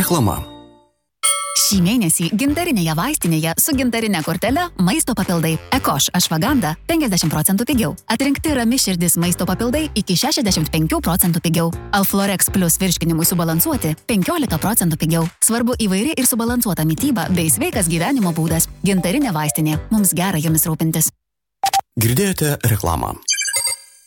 Reklama. Šį mėnesį gintarinėje vaistinėje su gintarinė kortele maisto papildai Ekoš Ashwagandha 50% pigiau. Atrinkti Rami širdis maisto papildai iki 65% pigiau. Alflorex Plus virškinimui subalansuoti 15% pigiau. Svarbu įvairi ir subalansuota mityba bei sveikas gyvenimo būdas. Gintarinė vaistinė. Mums gera jomis rūpintis. Girdėjote reklamą.